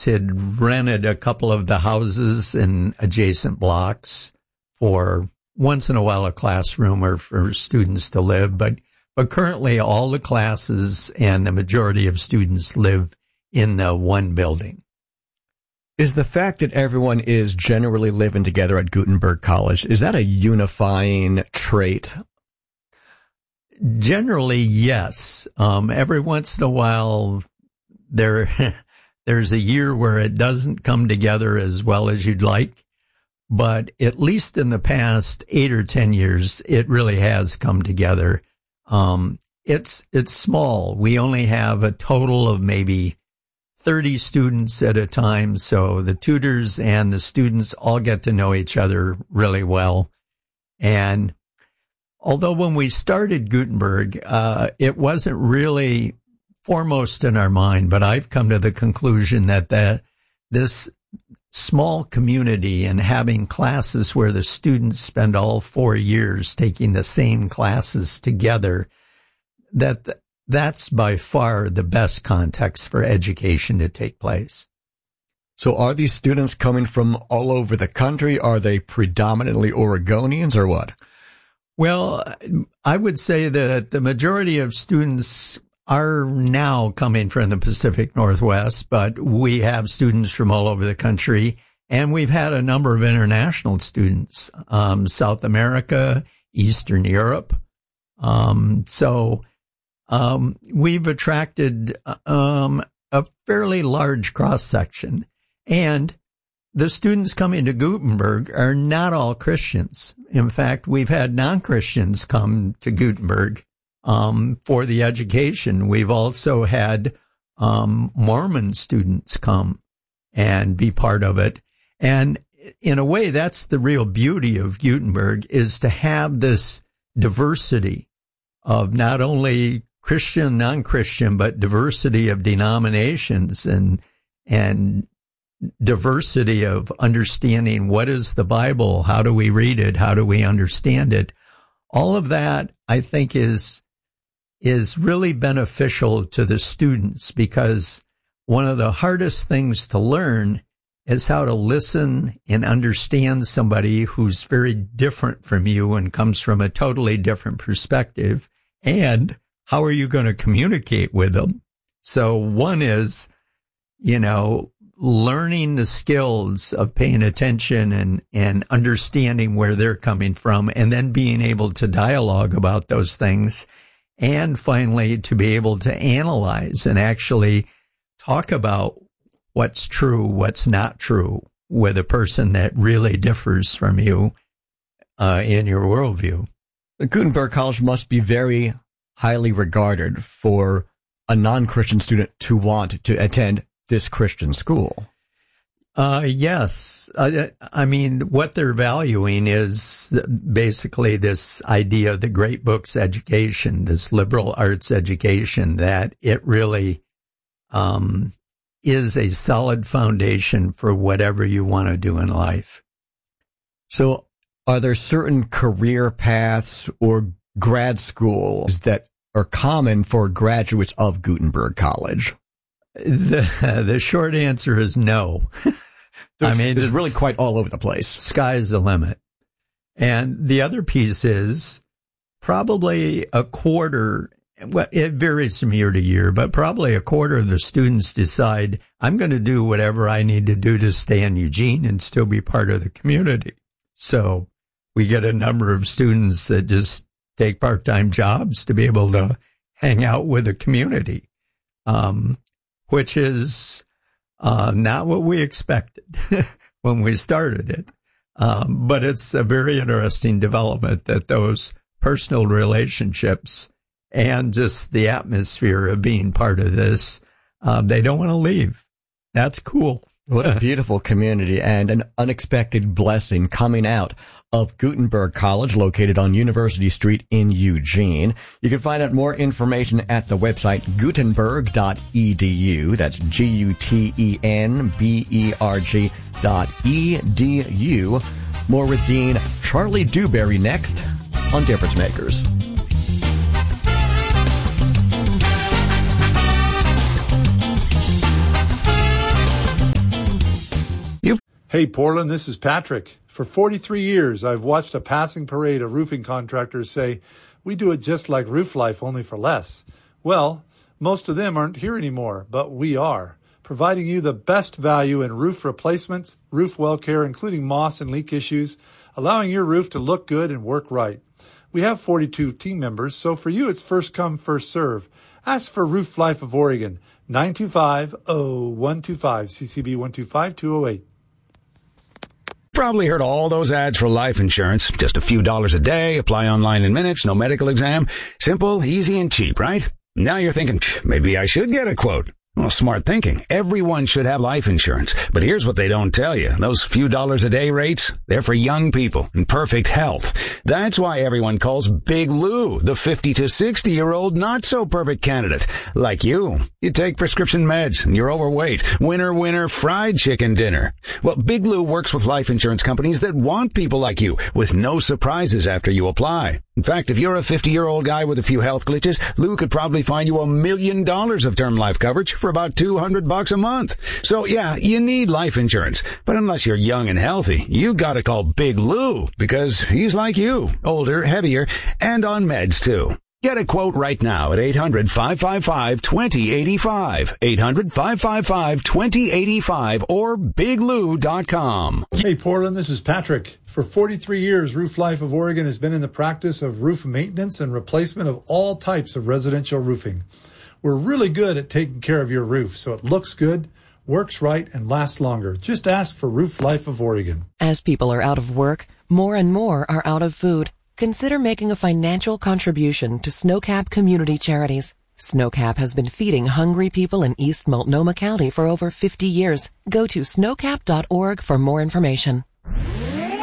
had rented a couple of the houses in adjacent blocks for once in a while a classroom or for students to live. But currently all the classes and the majority of students live in the one building. Is the fact that everyone is generally living together at Gutenberg College, is that a unifying trait? Generally, yes. Every once in a while, there's a year where it doesn't come together as well as you'd like. But at least in the past 8 or 10 years, it really has come together. It's small. We only have a total of maybe 30 students at a time, so the tutors and the students all get to know each other really well. And although when we started Gutenberg, it wasn't really foremost in our mind, but I've come to the conclusion that this small community and having classes where the students spend all 4 years taking the same classes together, that's by far the best context for education to take place. So are these students coming from all over the country? Are they predominantly Oregonians or what? Well, I would say that the majority of students are now coming from the Pacific Northwest, but we have students from all over the country, and we've had a number of international students, South America, Eastern Europe. We've attracted a fairly large cross-section, and the students coming to Gutenberg are not all Christians. In fact, we've had non-Christians come to Gutenberg for the education. We've also had Mormon students come and be part of it. And in a way, that's the real beauty of Gutenberg, is to have this diversity of not only Christian, non-Christian, but diversity of denominations and diversity of understanding what is the Bible, how do we read it, how do we understand it. All of that, I think, is really beneficial to the students, because one of the hardest things to learn is how to listen and understand somebody who's very different from you and comes from a totally different perspective, and how are you going to communicate with them? So one is, learning the skills of paying attention and understanding where they're coming from, and then being able to dialogue about those things. And finally, to be able to analyze and actually talk about what's true, what's not true with a person that really differs from you in your worldview. Gutenberg College must be very highly regarded for a non-Christian student to want to attend this Christian school. Yes. I mean, what they're valuing is basically this idea of the great books education, this liberal arts education, that it really is a solid foundation for whatever you want to do in life. So are there certain career paths or grad schools that are common for graduates of Gutenberg College? The short answer is no. It's really quite all over the place. Sky's the limit. And the other piece is probably a quarter, well, it varies from year to year, but probably a quarter of the students decide, I'm going to do whatever I need to do to stay in Eugene and still be part of the community. So we get a number of students that just take part-time jobs to be able to hang out with the community, which is not what we expected when we started it. But it's a very interesting development that those personal relationships and just the atmosphere of being part of this, they don't want to leave. That's cool. What a beautiful community and an unexpected blessing coming out of Gutenberg College, located on University Street in Eugene. You can find out more information at the website gutenberg.edu. That's gutenberg.edu. More with Dean Charlie Dewberry next on Difference Makers. Hey, Portland, this is Patrick. For 43 years, I've watched a passing parade of roofing contractors say, we do it just like Roof Life, only for less. Well, most of them aren't here anymore, but we are, providing you the best value in roof replacements, roof well care, including moss and leak issues, allowing your roof to look good and work right. We have 42 team members, so for you, it's first come, first serve. Ask for Roof Life of Oregon, 925-0125, CCB 125208. Probably heard all those ads for life insurance. Just a few dollars a day, apply online in minutes, no medical exam. Simple, easy, and cheap, right? Now you're thinking, maybe I should get a quote. Well, smart thinking. Everyone should have life insurance. But here's what they don't tell you. Those few dollars a day rates, they're for young people in perfect health. That's why everyone calls Big Lou the 50 to 60-year-old not-so-perfect candidate. Like you. You take prescription meds and you're overweight. Winner, fried chicken dinner. Well, Big Lou works with life insurance companies that want people like you with no surprises after you apply. In fact, if you're a 50-year-old guy with a few health glitches, Lou could probably find you $1 million of term life coverage for about $200 a month. So yeah, you need life insurance. But unless you're young and healthy, you gotta call Big Lou because he's like you, older, heavier, and on meds too. Get a quote right now at 800-555-2085, 800-555-2085, or biglou.com. Hey, Portland, this is Patrick. For 43 years, Roof Life of Oregon has been in the practice of roof maintenance and replacement of all types of residential roofing. We're really good at taking care of your roof so it looks good, works right, and lasts longer. Just ask for Roof Life of Oregon. As people are out of work, more and more are out of food. Consider making a financial contribution to Snowcap Community Charities. Snowcap has been feeding hungry people in East Multnomah County for over 50 years. Go to snowcap.org for more information.